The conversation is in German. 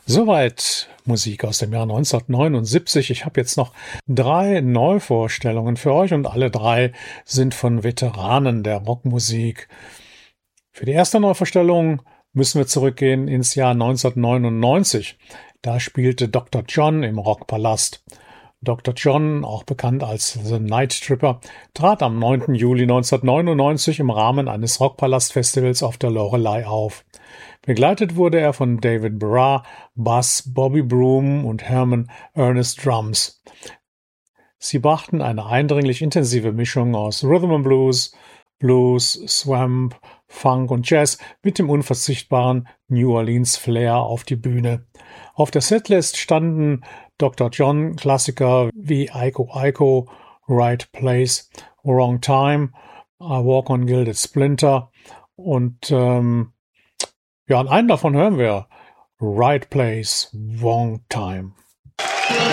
Soweit Musik aus dem Jahr 1979. Ich habe jetzt noch 3 Neuvorstellungen für euch und alle 3 sind von Veteranen der Rockmusik. Für die erste Neuvorstellung müssen wir zurückgehen ins Jahr 1999. Da spielte Dr. John im Rockpalast. Dr. John, auch bekannt als The Night Tripper, trat am 9. Juli 1999 im Rahmen eines Rockpalast-Festivals auf der Loreley auf. Begleitet wurde er von David Barra, Bass, Bobby Broom und Herman Ernest Drums. Sie brachten eine eindringlich intensive Mischung aus Rhythm and Blues, Blues, Swamp, Funk und Jazz mit dem unverzichtbaren New Orleans Flair auf die Bühne. Auf der Setlist standen Dr. John Klassiker wie Iko Iko, Right Place, Wrong Time, I Walk on Gilded Splinter und an einen davon hören wir. Right Place, Wrong Time.